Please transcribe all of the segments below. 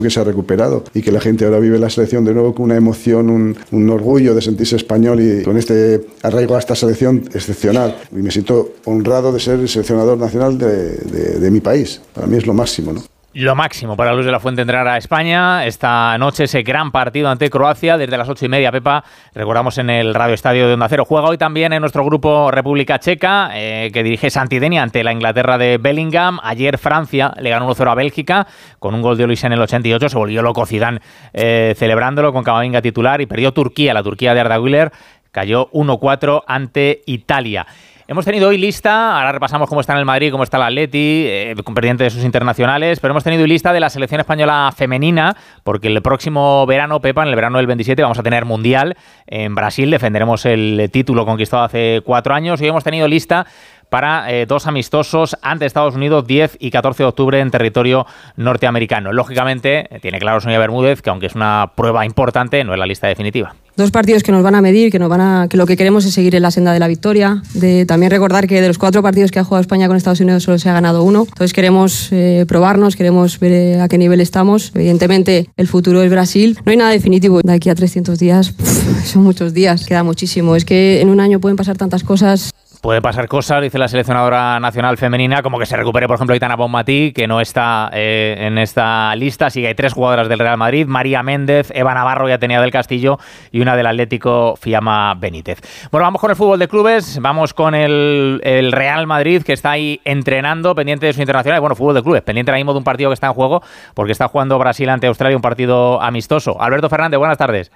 que se ha recuperado y que la gente ahora vive la selección de nuevo con una emoción, un orgullo de sentirse español y con este arraigo a esta selección excepcional. Y me siento honrado de ser el seleccionador nacional de mi país. Para mí es lo máximo, ¿no? Lo máximo para Luis de la Fuente entrar a España esta noche, ese gran partido ante Croacia desde las 8:30, Pepa, recordamos en el Radio Estadio de Onda Cero. Juega hoy también en nuestro grupo República Checa, que dirige Santidenia ante la Inglaterra de Bellingham. Ayer Francia le ganó 1-0 a Bélgica con un gol de Olise en el 88, se volvió loco Zidane celebrándolo con Camavinga titular, y perdió Turquía, la Turquía de Arda Güler, cayó 1-4 ante Italia. Hemos tenido hoy lista, ahora repasamos cómo está en el Madrid, cómo está el Atleti, pendiente de sus internacionales, pero hemos tenido hoy lista de la selección española femenina, porque el próximo verano, Pepa, en el verano del 27, vamos a tener Mundial en Brasil, defenderemos el título conquistado hace 4 años, y hoy hemos tenido lista para 2 amistosos ante Estados Unidos, 10 y 14 de octubre en territorio norteamericano. Lógicamente, tiene claro Sonia Bermúdez que aunque es una prueba importante, no es la lista definitiva. 2 partidos que nos van a medir, que lo que queremos es seguir en la senda de la victoria. También recordar que de los 4 partidos que ha jugado España con Estados Unidos solo se ha ganado 1. Entonces queremos probarnos, queremos ver a qué nivel estamos. Evidentemente el futuro es Brasil. No hay nada definitivo. De aquí a 300 días, son muchos días, queda muchísimo. Es que en un año pueden pasar tantas cosas. Puede pasar cosas, dice la seleccionadora nacional femenina, como que se recupere, por ejemplo, Aitana Bonmatí, que no está en esta lista. Sí que hay 3 jugadoras del Real Madrid: María Méndez, Eva Navarro y Atenea del Castillo, y una del Atlético, Fiamma Benítez. Bueno, vamos con el fútbol de clubes, vamos con el Real Madrid, que está ahí entrenando, pendiente de su internacional. Bueno, fútbol de clubes, pendiente ahora mismo de un partido que está en juego, porque está jugando Brasil ante Australia, un partido amistoso. Alberto Fernández, buenas tardes.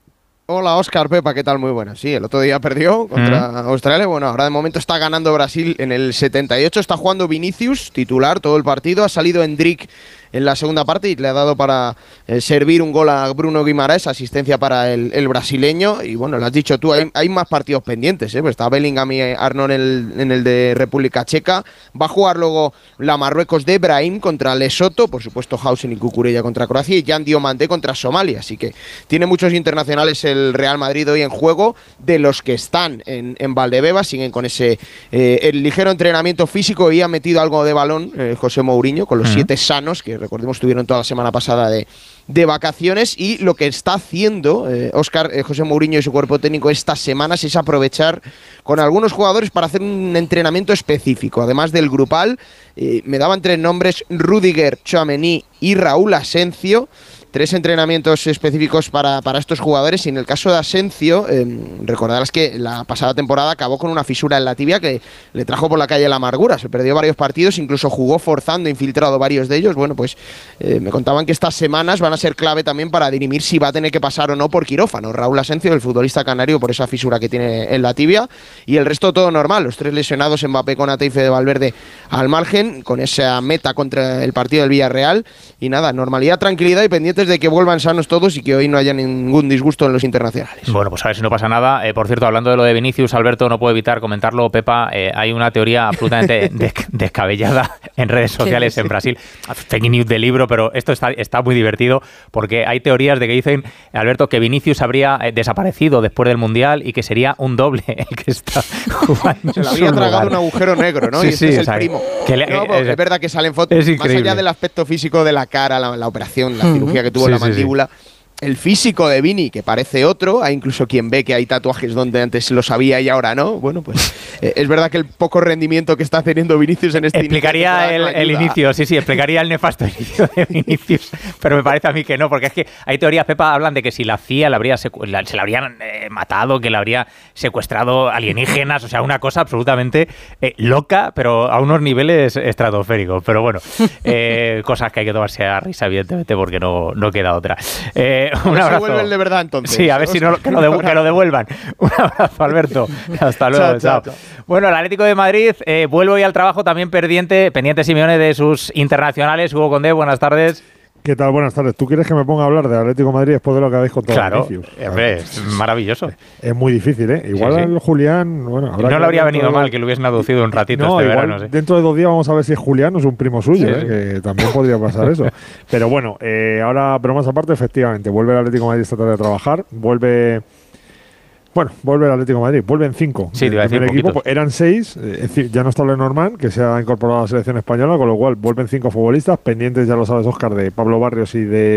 Hola, Óscar, Pepa, ¿qué tal? Muy buenas. Sí, el otro día perdió contra Australia. Bueno, ahora de momento está ganando Brasil en el 78. Está jugando Vinicius, titular, todo el partido. Ha salido Endrick en la segunda parte y le ha dado para servir un gol a Bruno Guimaraes, asistencia para el brasileño. Y bueno, lo has dicho tú, hay más partidos pendientes, pues está Bellingham y Arnold en el de República Checa. Va a jugar luego la Marruecos de Brahim contra Lesoto, por supuesto Hausen y Cucurella contra Croacia, y Jan Diomandé contra Somalia. Así que tiene muchos internacionales el Real Madrid hoy en juego. De los que están en Valdebebas, siguen con ese el ligero entrenamiento físico, y ha metido algo de balón José Mourinho con los 7 sanos, que recordemos tuvieron toda la semana pasada de vacaciones. Y lo que está haciendo Óscar, José Mourinho y su cuerpo técnico estas semanas es aprovechar con algunos jugadores para hacer un entrenamiento específico, además del grupal. Me daban 3 nombres: Rüdiger, Tchouaméni y Raúl Asencio. 3 entrenamientos específicos para estos jugadores. Y en el caso de Asencio, recordarás que la pasada temporada acabó con una fisura en la tibia que le trajo por la calle la amargura. Se perdió varios partidos, incluso jugó forzando, infiltrado varios de ellos. Bueno, pues me contaban que estas semanas van a ser clave también para dirimir si va a tener que pasar o no por quirófano Raúl Asencio, el futbolista canario, por esa fisura que tiene en la tibia. Y el resto todo normal. Los 3 lesionados, Mbappé, Konate y Fede Valverde al margen, con esa meta contra el partido del Villarreal. Y nada, normalidad, tranquilidad y pendientes de que vuelvan sanos todos y que hoy no haya ningún disgusto en los internacionales. Bueno, pues a ver si no pasa nada. Por cierto, hablando de lo de Vinicius, Alberto, no puedo evitar comentarlo, Pepa, hay una teoría absolutamente descabellada en redes sociales en Brasil. Fake news de libro, pero esto está muy divertido, porque hay teorías de que dicen, Alberto, que Vinicius habría desaparecido después del Mundial y que sería un doble el que está jugando. Se le había tragado un agujero negro, ¿no? Sí, y este es el exacto. primo. Es verdad que salen fotos, más allá del aspecto físico de la cara, la operación, la cirugía que tuvo en la mandíbula. El físico de Vini, que parece otro, hay incluso quien ve que hay tatuajes donde antes lo sabía y ahora no. Bueno, pues es verdad que el poco rendimiento que está teniendo Vinicius en este explicaría el inicio, explicaría el nefasto inicio de Vinicius, pero me parece a mí que no, porque es que hay teorías, Pepa, hablan de que si la CIA se la habrían matado, que la habría secuestrado alienígenas, o sea, una cosa absolutamente loca, pero a unos niveles estratosféricos. Pero bueno, cosas que hay que tomarse a risa, evidentemente, porque no queda otra. Un abrazo. Se vuelven de verdad, entonces. Sí, a ver si que lo devuelvan. Un abrazo, Alberto. Hasta luego. Chao. Bueno, el Atlético de Madrid vuelve hoy al trabajo, también pendiente Simeone de sus internacionales. Hugo Condé, buenas tardes. ¿Qué tal? Buenas tardes. ¿Tú quieres que me ponga a hablar de Atlético de Madrid después de lo que habéis contado? Claro, es maravilloso. Es muy difícil, ¿eh? Igual al Julián... Bueno, no le habría venido mal que lo hubiesen aducido un ratito este verano. Dentro de 2 días vamos a ver si es Julián o es un primo suyo, que también podría pasar eso. Pero bueno, ahora, pero más aparte, efectivamente, vuelve el Atlético de Madrid esta tarde a trabajar, vuelve el Atlético de Madrid, vuelven 5. Sí, te iba a decir equipo, eran 6, es decir, ya no está Lenormand, que se ha incorporado a la selección española, con lo cual vuelven 5 futbolistas, pendientes, ya lo sabes, Óscar, de Pablo Barrios y de